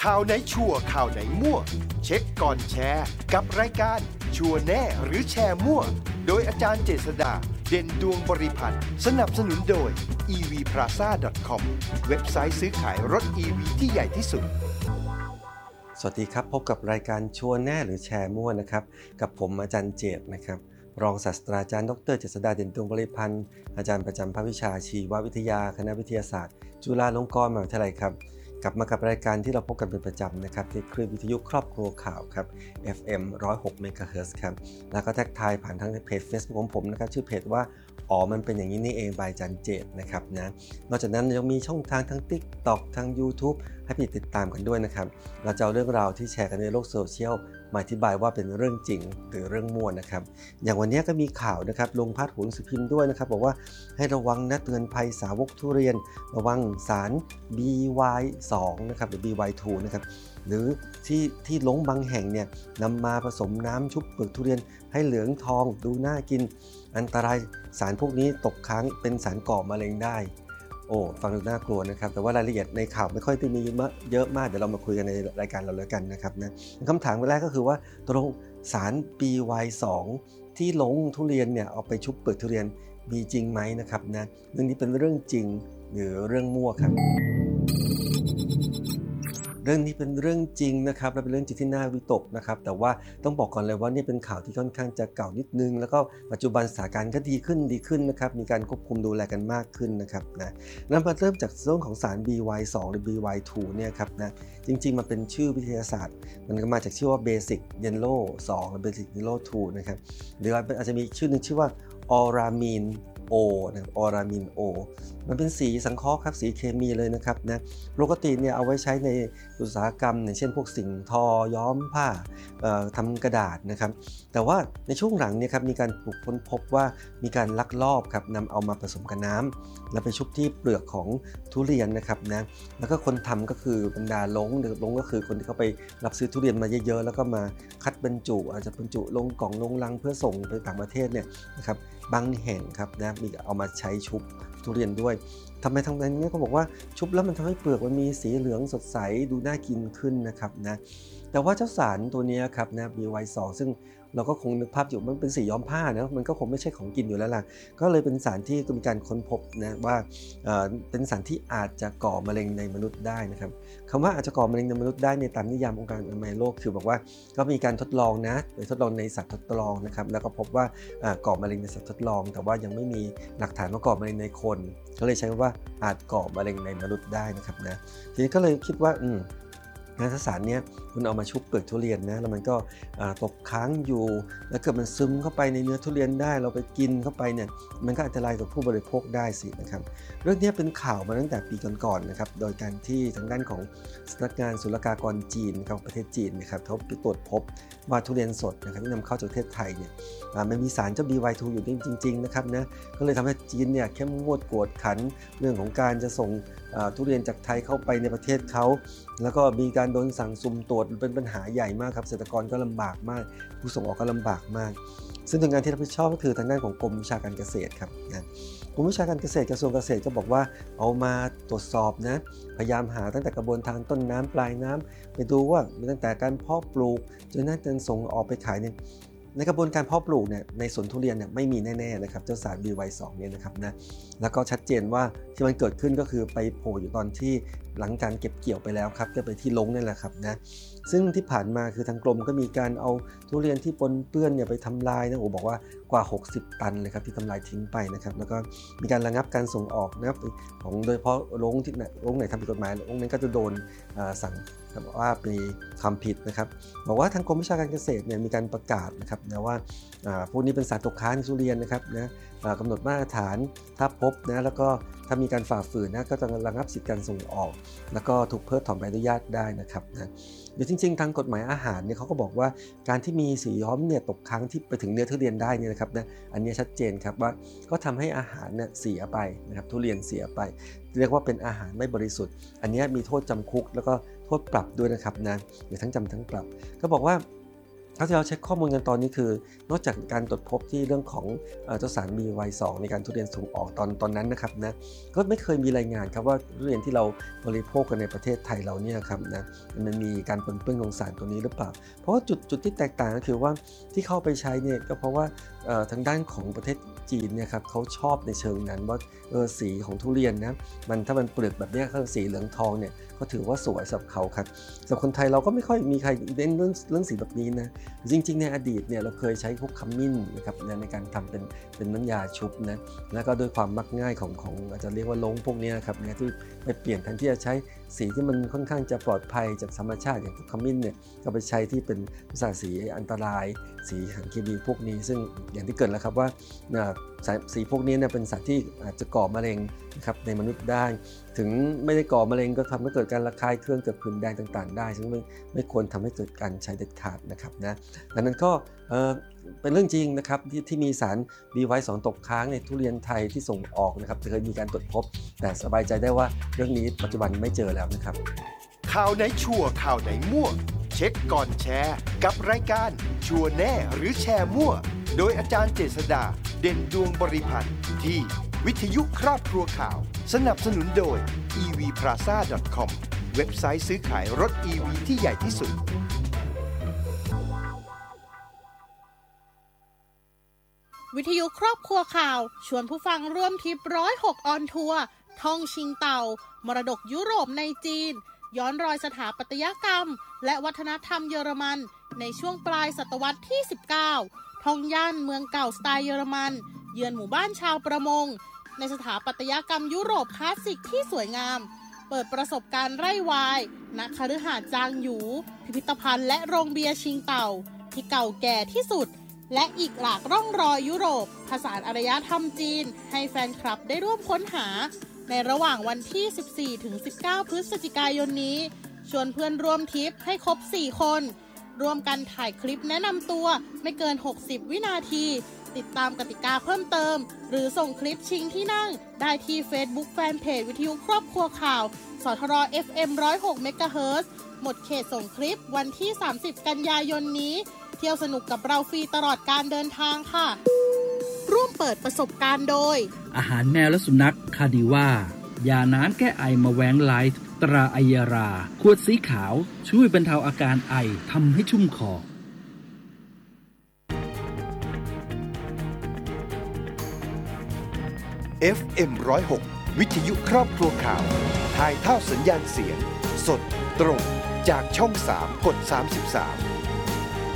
ข่าวไหนชัวร์ข่าวไหนมั่วเช็คก่อนแชร์กับรายการชัวร์แน่หรือแชร์มั่วโดยอาจารย์เจษฎาเด่นดวงบริพัตรสนับสนุนโดย evplaza.com เว็บไซต์ซื้อขายรถ EV ที่ใหญ่ที่สุดสวัสดีครับพบกับรายการชัวร์แน่หรือแชร์มั่วนะครับกับผมอาจารย์เจตนะครับรองศาสตราจารย์ดร.เจษฎาเด่นดวงบริพันธ์อาจารย์ประจำภาควิชาชีววิทยาคณะวิทยาศาสตร์จุฬาลงกรณ์มหาวิทยาลัยครับกลับมากับรายการที่เราพบกันเป็นประจำนะครับที่คลื่นวิทยุครอบครัวข่าวครับ FM 106 MHz ครับแล้วก็แท็กทายผ่านทางเพจ Facebook ของผมนะครับชื่อเพจว่ามันเป็นอย่างนี้นี่เองบายจันเจตนะครับนะนอกจากนั้นยังมีช่องทางทั้ง TikTok ทั้ง YouTube ให้พี่ติดตามกันด้วยนะครับเราจะเอาเรื่องราวที่แชร์กันในโลกโซเชียลมาอธิบายว่าเป็นเรื่องจริงหรือเรื่องมั่วนะครับอย่างวันนี้ก็มีข่าวนะครับลงพาดหัวหนังสือพิมพ์ด้วยนะครับบอกว่าให้ระวังนะเตือนภัยสาวกทุเรียนระวังสาร BY2 นะครับหรือ BY2 นะครับหรือที่ลงบางแห่งเนี่ยนำมาผสมน้ำชุบเปลือกทุเรียนให้เหลืองทองดูน่ากินอันตรายสารพวกนี้ตกค้างเป็นสารก่อมะเร็งได้ฟังดูน่ากลัวนะครับแต่ว่ารายละเอียดในข่าวไม่ค่อยได้มีเยอะมากเดี๋ยวเรามาคุยกันในรายการเราเลยกันนะครับนะคำถามแรกก็คือว่าตกลงสาร BY2 ที่ลงทุเรียนเนี่ยเอาไปชุบเปลือกทุเรียนมีจริงไหมนะครับนะเรื่องนี้เป็นเรื่องจริงหรือเรื่องมั่วครับเรื่องนี้เป็นเรื่องจริงนะครับและเป็นเรื่องจริงที่น่าวิตกนะครับแต่ว่าต้องบอกก่อนเลยว่านี่เป็นข่าวที่ค่อนข้างจะเก่านิดนึงแล้วก็ปัจจุบันสถานการณ์ก็ดีขึ้นนะครับมีการควบคุมดูแลกันมากขึ้นนะครับนะนั่นมาเริ่มจากเรื่องของสาร BY2 หรือ BY2 เนี่ยครับนะจริงๆมันเป็นชื่อวิทยาศาสตร์มันก็มาจากชื่อว่า Basic Yellow 2 หรือ Basic Yellow 2นะครับหรืออาจจะมีชื่อนึงชื่อว่าออรามีนโอนะครับออรามีนโอมันเป็นสีสังเคราะห์ครับสีเคมีเลยนะครับนะปกติเนี่ยเอาไว้ใช้ในอุตสาหกรรมอย่างเช่นพวกสิ่งทอย้อมผ้าทำกระดาษนะครับแต่ว่าในช่วงหลังเนี่ยครับมีการค้นพบว่ามีการลักลอบครับนำเอามาผสมกับน้ำแล้วไปชุบที่เปลือกของทุเรียนนะครับนะแล้วก็คนทำก็คือบรรดาลงก็คือคนที่เขาไปรับซื้อทุเรียนมาเยอะๆแล้วก็มาคัดบรรจุอาจจะบรรจุลงกล่องลงลังเพื่อส่งไปต่างประเทศเนี่ยนะครับบางแห่งครับนะมีเอามาใช้ชุบทุเรียนด้วยทำไมทางนั้นเนี่ยเขาบอกว่าชุบแล้วมันทำให้เปลือกมันมีสีเหลืองสดใสดูน่ากินขึ้นนะครับนะแต่ว่าเจ้าสารตัวนี้ครับนะ BY2 ซึ่งเราก็คงนึกภาพอยู่มันเป็นสีย้อมผ้านะมันก็คงไม่ใช่ของกินอยู่แล้วล่ะก็เลยเป็นสารที่มีการค้นพบนะว่าเป็นสารที่อาจจะก่อมะเร็งในมนุษย์ได้นะครับคำว่าอาจจะก่อมะเร็งในมนุษย์ได้ในตามนิยามองค์การอนามัยโลกคือบอกว่าก็มีการทดลองนะโดยทดลองในสัตว์ทดลองนะครับแล้วก็พบว่าก่อมะเร็งในสัตว์ทดลองแต่ว่ายังไม่มีหลักฐานว่าก่อมะเร็งในคนก็เลยใช้ว่าอาจก่อมะเร็งในมนุษย์ได้นะครับนะทีนี้ก็เลยคิดว่างานสารเนี้ยคุณเอามาชุบเปลือกทุเรียนนะแล้วมันก็ตกค้างอยู่แล้วเกิดมันซึมเข้าไปในเนื้อทุเรียนได้เราไปกินเข้าไปเนี่ยมันก็อันตรายต่อผู้บริโภคได้สินะครับเรื่องนี้เป็นข่าวมาตั้งแต่ปีก่อนๆนะครับโดยการที่ทางด้านของสำนักงานศุลกากรจีนของประเทศจีนนะครับเขาไปตรวจพบว่าทุเรียนสดนะครับที่นำเข้าจากประเทศไทยเนี่ยมันมีสารเจ้า BY2 อยู่จริงๆนะครับนะก็เลยทำให้จีนเนี่ยเข้มงวดกวดขันเรื่องของการจะส่งทุเรียนจากไทยเข้าไปในประเทศเขาแล้วก็มีการโดนสั่งสุ่มตรวจเป็นปัญหาใหญ่มากครับเกษตรกรก็ลำบากมากผู้ส่งออกก็ลำบากมากซึ่งหน่วยงานที่รับผิดชอบก็คือทางด้านของกรมวิชาการเกษตรครับกรมวิชาการเกษตรกระทรวงเกษตรก็บอกว่าเอามาตรวจสอบนะพยายามหาตั้งแต่กระบวนการต้นน้ำปลายน้ำไปดูว่าตั้งแต่การเพาะปลูกจนถึงส่งออกไปขายเนี่ยในกระบวนการเพาะปลูกเนี่ยในสวนทุเรียนเนี่ยไม่มีแน่ๆนะครับเจ้าสาร BY2 เนี่ยนะครับนะแล้วก็ชัดเจนว่าที่มันเกิดขึ้นก็คือไปโผล่อยู่ตอนที่หลังการเก็บเกี่ยวไปแล้วครับก็ไปที่ลงนั่นแหละครับนะซึ่งที่ผ่านมาคือทางกรมก็มีการเอาทุเรียนที่ปนเปื้อนเนี่ยไปทำลายนะบอกว่ากว่า60ตันเลยครับที่ทำลายทิ้งไปนะครับแล้วก็มีการระงับการส่งออกนะครับของโดยเฉพาะลงไหนทำผิดกฎหมายลงนั้นก็จะโดนสั่งว่ามีความผิดนะครับบอกว่าทางกรมวิชาการเกษตรเนี่ยมีการประกาศนะครับนะว่าพวกนี้เป็นสารตกค้างในทุเรียนนะครับนะกำหนดมาตรฐานถ้าพบนะแล้วก็ถ้ามีการฝ่าฝืนนะก็จะระงับสิทธิการส่งออกแล้วก็ถูกเพิกถอนใบอนุญาตได้นะครับนะเดี๋ยวจริงๆทางกฎหมายอาหารเนี่ยเขาก็บอกว่าการที่มีสีย้อมเนี่ยตกค้างที่ไปถึงเนื้อทุเรียนได้เนี่ยนะครับนะอันนี้ชัดเจนครับว่าก็ทำให้อาหารเนี่ยเสียไปนะครับทุเรียนเสียไปเรียกว่าเป็นอาหารไม่บริสุทธิ์อันนี้มีโทษจำคุกแล้วก็โทษปรับด้วยนะครับนะหรือทั้งจำทั้งปรับก็บอกว่าถ้าที่เราเช็คข้อมูลกันตอนนี้คือนอกจากการตรวจพบที่เรื่องของเจ้าสาร BY2 ในการทุเรียนส่งออกตอนนั้นนะครับนะก็ไม่เคยมีรายงานครับว่าทุเรียนที่เราบริโภคกันในประเทศไทยเราเนี่ยครับนะมันมีการปนเปื้อนของสารตัวนี้หรือเปล่าเพราะว่าจุดที่แตกต่างก็คือว่าที่เข้าไปใช้เนี่ยก็เพราะว่าทางด้านของประเทศจีนเนี่ยครับเขาชอบในเชิงนั้นว่าสีของทุเรียนนะถ้ามันเปลือกแบบนี้ก็สีเหลืองทองเนี่ยก็ถือว่าสวยสำหรับเขาครับสำหรับคนไทยเราก็ไม่ค่อยมีใครเน้นเรื่องสีแบบนี้นะจริงๆในอดีตเนี่ยเราเคยใช้พวกขมิ้นนะครับในการทำเป็นน้ำยาชุบนะแล้วก็ด้วยความมักง่ายของอาจจะเรียกว่าลงพวกนี้ครับเนี่ยที่ไปเปลี่ยนแทนที่จะใช้สีที่มันค่อนข้างจะปลอดภัยจากธรรมชาติอย่างพวกขมิ้นเนี่ยก็ไปใช้ที่เป็นสารสีอันตรายสีสารเคมีพวกนี้ซึ่งอย่างที่เกิดแล้วครับว่าสีพวกนี้เนี่ยเป็นสารที่อาจจะก่อมะเร็งนะครับในมนุษย์ได้ถึงไม่ได้ก่อมะเร็งก็ทำให้เกิดการระคายเคืองเกิดผื่นแดงต่างๆได้ซึ่งไม่ควรทำให้เกิดการใช้เด็ดขาดนะครับนะดังนั้นก็เป็นเรื่องจริงนะครับที่มีสาร BY2 ตกค้างในทุเรียนไทยที่ส่งออกนะครับเคยมีการตรวจพบแต่สบายใจได้ว่าเรื่องนี้ปัจจุบันไม่เจอแล้วนะครับข่าวไหนชัวร์ข่าวไหนมั่วเช็คก่อนแชร์กับรายการชัวร์แน่หรือแชร์มั่วโดยอาจารย์เจษฎาเด่นดวงบริพันธ์ที่วิทยุครอบครัวข่าวสนับสนุนโดย evplaza.com เว็บไซต์ซื้อขายรถ EV ที่ใหญ่ที่สุดวิทยุครอบครัวข่าวชวนผู้ฟังร่วมทริป106ออนทัวร์ท่องชิงเต่ามรดกยุโรปในจีนย้อนรอยสถาปัตยกรรมและวัฒนธรรมเยอรมันในช่วงปลายศตวรรษที่19ท่องย่านเมืองเก่าสไตล์เยอรมันเยือนหมู่บ้านชาวประมงในสถาปัตยกรรมยุโรปคลาสสิกที่สวยงามเปิดประสบการณ์ไร่วายณคฤหาสน์จางหยูพิพิธภัณฑ์และโรงเบียร์ชิงเต่าที่เก่าแก่ที่สุดและอีกหลากร่องรอยยุโรปผสานอารยธรรมจีนให้แฟนคลับได้ร่วมค้นหาในระหว่างวันที่ 14-19 พฤศจิกายนนี้ชวนเพื่อนร่วมทริปให้ครบ 4 คนร่วมกันถ่ายคลิปแนะนำตัวไม่เกิน 60 วินาทีติดตามกติกาเพิ่มเติมหรือส่งคลิปชิงที่นั่งได้ที่ Facebook Fanpage วิทยุครอบครัวข่าวสทร FM 106 เมกะเฮิรตซ์หมดเขตส่งคลิปวันที่ 30 กันยายนนี้เที่ยวสนุกกับเราฟรีตลอดการเดินทางค่ะร่วมเปิดประสบการณ์โดยอาหารแมวและสุนัขคาดิว่ายาน้ำแก้ไอมาแวงไลท์ตราไอยาราขวดสีขาวช่วยบรรเทาอาการไอทำให้ชุ่มคอ FM 106 วิทยุครอบครัวข่าวถ่ายทอดสัญญาณเสียงสดตรงจากช่อง 3 กด 33